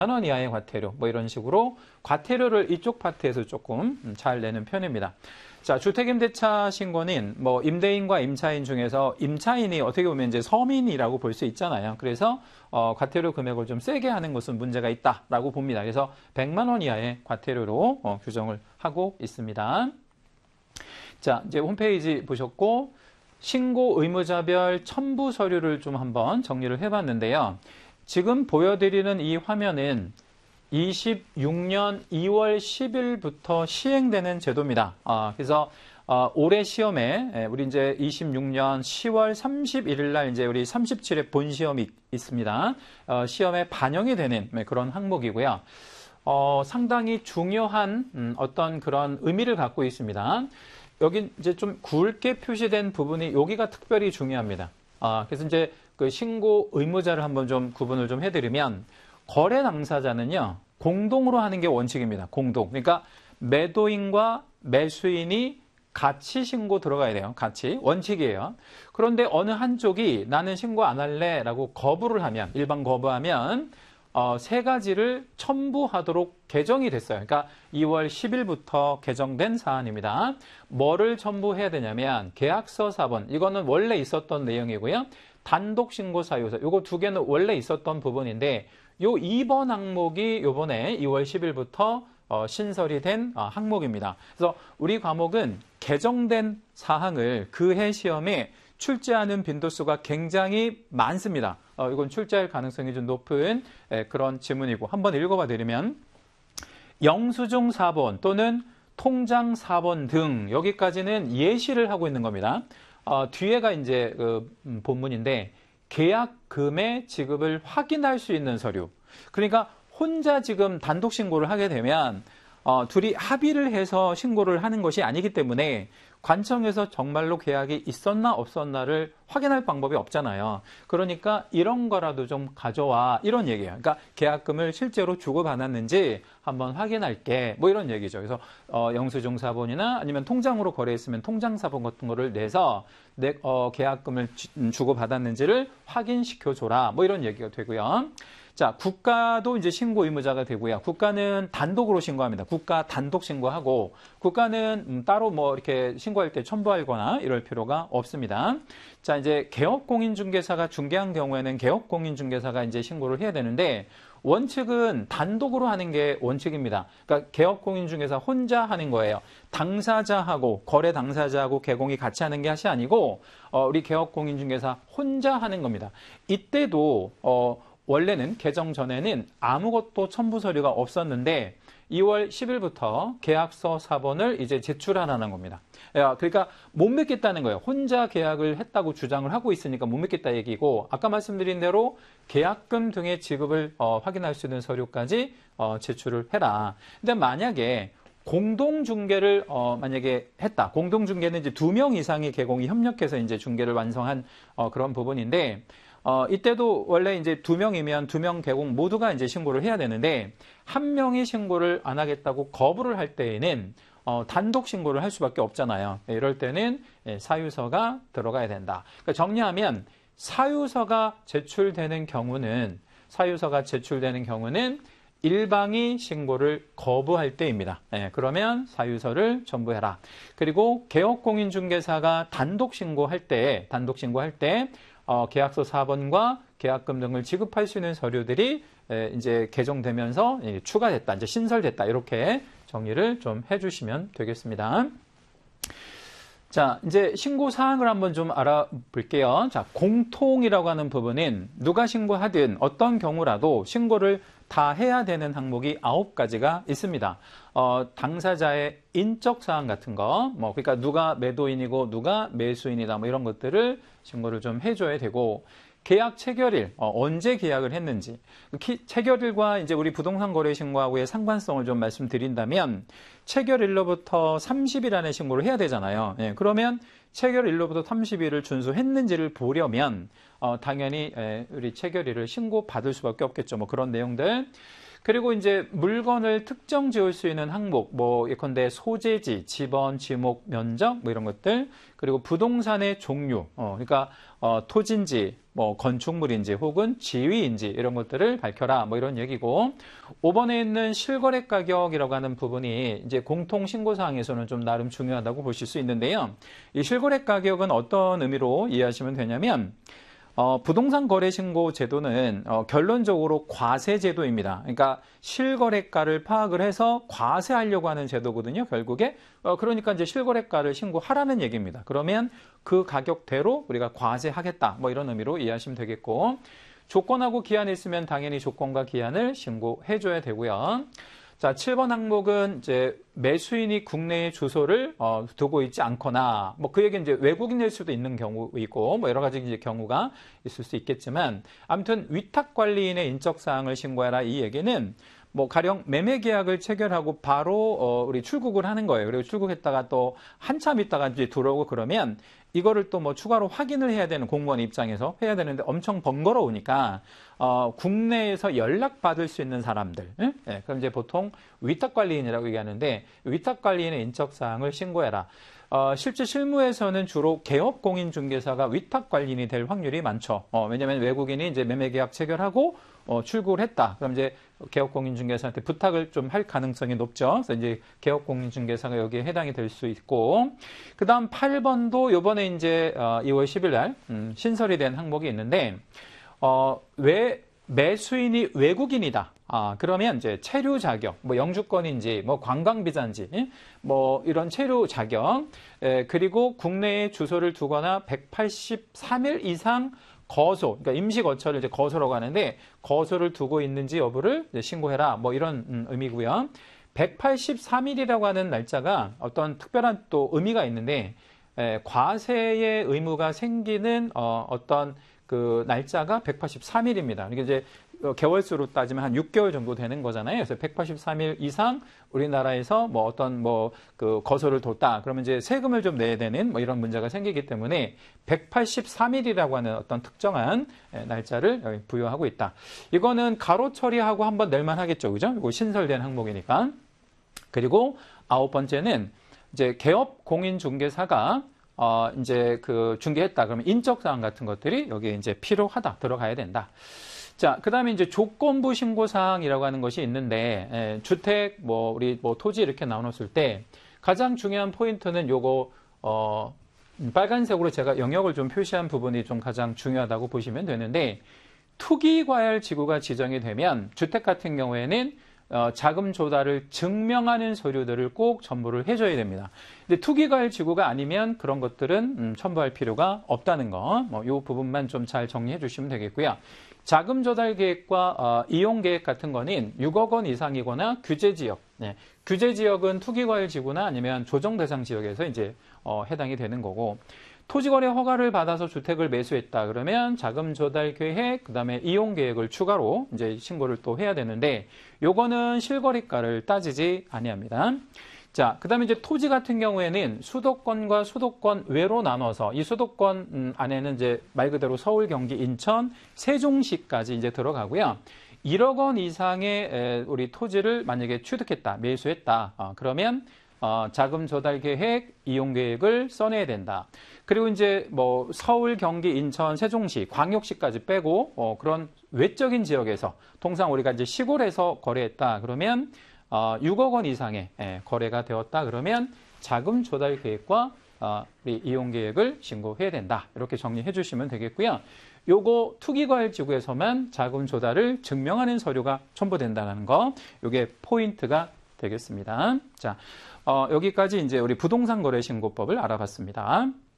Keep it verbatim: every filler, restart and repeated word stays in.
원 이하의 과태료, 뭐 이런 식으로 과태료를 이쪽 파트에서 조금 잘 내는 편입니다. 자, 주택임대차 신고는 뭐 임대인과 임차인 중에서 임차인이 어떻게 보면 이제 서민이라고 볼 수 있잖아요. 그래서 어, 과태료 금액을 좀 세게 하는 것은 문제가 있다라고 봅니다. 그래서 백만 원 이하의 과태료로 어, 규정을 하고 있습니다. 자, 이제 홈페이지 보셨고 신고 의무자별 첨부 서류를 좀 한번 정리를 해봤는데요. 지금 보여드리는 이 화면은 이십육 년 이월 십일부터 시행되는 제도입니다. 아, 그래서 어, 올해 시험에 우리 이제 이십육 년 시월 삼십일일 날 이제 우리 삼십칠 회 본 시험이 있습니다. 어, 시험에 반영이 되는 그런 항목이고요. 어, 상당히 중요한 음, 어떤 그런 의미를 갖고 있습니다. 여기 이제 좀 굵게 표시된 부분이 여기가 특별히 중요합니다. 아, 그래서 이제 그 신고 의무자를 한번 좀 구분을 좀 해드리면 거래 당사자는요, 공동으로 하는 게 원칙입니다. 공동. 그러니까 매도인과 매수인이 같이 신고 들어가야 돼요. 같이. 원칙이에요. 그런데 어느 한쪽이 나는 신고 안 할래 라고 거부를 하면, 일반 거부하면, 어, 세 가지를 첨부하도록 개정이 됐어요. 그러니까 이월 십일부터 개정된 사안입니다. 뭐를 첨부해야 되냐면, 계약서 사 번. 이거는 원래 있었던 내용이고요. 단독신고 사유서. 이거 두 개는 원래 있었던 부분인데, 요 이 번 항목이 요번에 이월 십일부터 어, 신설이 된 어, 항목입니다. 그래서 우리 과목은 개정된 사항을 그해 시험에 출제하는 빈도수가 굉장히 많습니다. 어, 이건 출제할 가능성이 좀 높은 에, 그런 지문이고 한번 읽어봐 드리면 영수증 사 번 또는 통장 사 번 등 여기까지는 예시를 하고 있는 겁니다. 어, 뒤에가 이제 그 음, 본문인데 계약금의 지급을 확인할 수 있는 서류. 그러니까 혼자 지금 단독 신고를 하게 되면 어, 둘이 합의를 해서 신고를 하는 것이 아니기 때문에 관청에서 정말로 계약이 있었나 없었나를 확인할 방법이 없잖아요. 그러니까 이런 거라도 좀 가져와 이런 얘기예요. 그러니까 계약금을 실제로 주고받았는지 한번 확인할게 뭐 이런 얘기죠. 그래서 어, 영수증 사본이나 아니면 통장으로 거래했으면 통장 사본 같은 거를 내서 내, 어, 계약금을 주, 주고받았는지를 확인시켜줘라 뭐 이런 얘기가 되고요. 자, 국가도 이제 신고 의무자가 되고요. 국가는 단독으로 신고합니다. 국가 단독 신고하고 국가는 음, 따로 뭐 이렇게 신고할 때 첨부하거나 이럴 필요가 없습니다. 자, 이제 개업공인중개사가 중개한 경우에는 개업공인중개사가 이제 신고를 해야 되는데 원칙은 단독으로 하는 게 원칙입니다. 그러니까 개업공인중개사 혼자 하는 거예요. 당사자하고 거래 당사자하고 개공이 같이 하는 것이 아니고 어, 우리 개업공인중개사 혼자 하는 겁니다. 이때도 어, 원래는 개정 전에는 아무것도 첨부 서류가 없었는데 이월 십일부터 계약서 사 번을 이제 제출하라는 겁니다. 그러니까 못 믿겠다는 거예요. 혼자 계약을 했다고 주장을 하고 있으니까 못 믿겠다 얘기고 아까 말씀드린 대로 계약금 등의 지급을 어, 확인할 수 있는 서류까지 어, 제출을 해라. 근데 만약에 공동중개를 어, 만약에 했다. 공동중개는 이제 두 명 이상의 개공이 협력해서 이제 중개를 완성한 어, 그런 부분인데 어, 이때도 원래 이제 두 명이면 두 명 개공 모두가 이제 신고를 해야 되는데 한 명이 신고를 안 하겠다고 거부를 할 때에는 어, 단독 신고를 할 수밖에 없잖아요. 이럴 때는 사유서가 들어가야 된다. 그러니까 정리하면 사유서가 제출되는 경우는 사유서가 제출되는 경우는 일방이 신고를 거부할 때입니다. 예, 그러면 사유서를 첨부해라. 그리고 개업공인중개사가 단독 신고할 때 단독 신고할 때 어, 계약서 사 번과 계약금 등을 지급할 수 있는 서류들이 에, 이제 개정되면서 예, 추가됐다, 이제 신설됐다 이렇게 정리를 좀 해주시면 되겠습니다. 자, 이제 신고 사항을 한번 좀 알아볼게요. 자, 공통이라고 하는 부분은 누가 신고하든 어떤 경우라도 신고를 다 해야 되는 항목이 아홉 가지가 있습니다. 어, 당사자의 인적 사항 같은 거, 뭐, 그러니까 누가 매도인이고 누가 매수인이다, 뭐 이런 것들을 신고를 좀 해줘야 되고, 계약 체결일, 어, 언제 계약을 했는지, 키, 체결일과 이제 우리 부동산 거래 신고하고의 상관성을 좀 말씀드린다면, 체결일로부터 삼십 일 안에 신고를 해야 되잖아요. 예, 그러면 체결일로부터 삼십 일을 준수했는지를 보려면, 어, 당연히 에, 우리 체결일을 신고 받을 수밖에 없겠죠. 뭐 그런 내용들. 그리고 이제 물건을 특정 지을 수 있는 항목, 뭐 예컨대 소재지, 지번, 지목, 면적 뭐 이런 것들, 그리고 부동산의 종류, 어, 그러니까 어, 토지인지, 뭐 건축물인지 혹은 지위인지 이런 것들을 밝혀라, 뭐 이런 얘기고, 오 번에 있는 실거래 가격이라고 하는 부분이 이제 공통 신고 사항에서는 좀 나름 중요하다고 보실 수 있는데요. 이 실거래 가격은 어떤 의미로 이해하시면 되냐면, 어, 부동산 거래 신고 제도는 어, 결론적으로 과세 제도입니다. 그러니까 실거래가를 파악을 해서 과세하려고 하는 제도거든요. 결국에 어, 그러니까 이제 실거래가를 신고하라는 얘기입니다. 그러면 그 가격대로 우리가 과세하겠다. 뭐 이런 의미로 이해하시면 되겠고, 조건하고 기한이 있으면 당연히 조건과 기한을 신고해줘야 되고요. 자, 칠 번 항목은 이제 매수인이 국내에 주소를 어, 두고 있지 않거나, 뭐 그 얘기는 이제 외국인일 수도 있는 경우이고, 뭐 여러 가지 이제 경우가 있을 수 있겠지만, 아무튼 위탁관리인의 인적사항을 신고해라 이 얘기는 뭐 가령 매매 계약을 체결하고 바로 어, 우리 출국을 하는 거예요. 그리고 출국했다가 또 한참 있다가 이제 들어오고 그러면 이거를 또 뭐 추가로 확인을 해야 되는, 공무원 입장에서 해야 되는데 엄청 번거로우니까 어, 국내에서 연락받을 수 있는 사람들, 예? 예, 그럼 이제 보통 위탁관리인이라고 얘기하는데, 위탁관리인의 인적사항을 신고해라. 어, 실제 실무에서는 주로 개업공인중개사가 위탁관리인이 될 확률이 많죠. 어, 왜냐하면 외국인이 이제 매매계약 체결하고 어, 출국을 했다. 그럼 이제 개업공인중개사한테 부탁을 좀 할 가능성이 높죠. 그래서 이제 개업공인중개사가 여기에 해당이 될 수 있고, 그 다음 팔 번도 요번에 이제 어, 이월 십일 날 음, 신설이 된 항목이 있는데, 어, 왜 매수인이 외국인이다. 아, 그러면 이제 체류 자격, 뭐 영주권인지, 뭐 관광비자인지, 뭐 이런 체류 자격, 에, 그리고 국내에 주소를 두거나 백팔십삼 일 이상 거소, 그러니까 임시 거처를 이제 거소라고 하는데, 거소를 두고 있는지 여부를 이제 신고해라. 뭐 이런 음, 의미고요. 백팔십삼 일이라고 하는 날짜가 어떤 특별한 또 의미가 있는데, 에, 과세의 의무가 생기는 어, 어떤 그 날짜가 백팔십삼 일입니다. 이게 이제 개월수로 따지면 한 육 개월 정도 되는 거잖아요. 그래서 백팔십삼 일 이상 우리나라에서 뭐 어떤 뭐 그 거소를 뒀다. 그러면 이제 세금을 좀 내야 되는 뭐 이런 문제가 생기기 때문에 백팔십삼 일이라고 하는 어떤 특정한 날짜를 부여하고 있다. 이거는 가로 처리하고 한번 낼만 하겠죠. 그죠? 이거 신설된 항목이니까. 그리고 아홉 번째는 이제 개업 공인 중개사가 어, 이제 그 중개했다. 그러면 인적사항 같은 것들이 여기에 이제 필요하다. 들어가야 된다. 자, 그 다음에 이제 조건부 신고사항이라고 하는 것이 있는데, 에, 주택, 뭐, 우리 뭐 토지 이렇게 나눴을 때 가장 중요한 포인트는 요거, 어, 빨간색으로 제가 영역을 좀 표시한 부분이 좀 가장 중요하다고 보시면 되는데, 투기과열 지구가 지정이 되면 주택 같은 경우에는 어, 자금 조달을 증명하는 서류들을 꼭 첨부를 해줘야 됩니다. 근데 투기과열 지구가 아니면 그런 것들은 음, 첨부할 필요가 없다는 거, 뭐, 요 부분만 좀 잘 정리해 주시면 되겠고요. 자금 조달 계획과 어, 이용 계획 같은 거는 육억 원 이상이거나 규제 지역, 네. 규제 지역은 투기과열 지구나 아니면 조정 대상 지역에서 이제 어, 해당이 되는 거고, 토지거래 허가를 받아서 주택을 매수했다 그러면 자금 조달 계획, 그다음에 이용 계획을 추가로 이제 신고를 또 해야 되는데, 요거는 실거래가를 따지지 아니합니다. 자, 그다음에 이제 토지 같은 경우에는 수도권과 수도권 외로 나눠서, 이 수도권 안에는 이제 말 그대로 서울, 경기, 인천, 세종시까지 이제 들어가고요. 일억 원 이상의 우리 토지를 만약에 취득했다, 매수했다, 어, 그러면 어, 자금 조달 계획, 이용 계획을 써내야 된다. 그리고 이제 뭐 서울, 경기, 인천, 세종시, 광역시까지 빼고 어, 그런 외적인 지역에서, 통상 우리가 이제 시골에서 거래했다 그러면 어, 육억 원 이상의 예, 거래가 되었다 그러면 자금 조달 계획과 어, 우리 이용 계획을 신고해야 된다. 이렇게 정리해 주시면 되겠고요. 요거 투기과열 지구에서만 자금 조달을 증명하는 서류가 첨부된다는 거, 요게 포인트가 되겠습니다. 자, 어, 여기까지 이제 우리 부동산 거래 신고법을 알아봤습니다.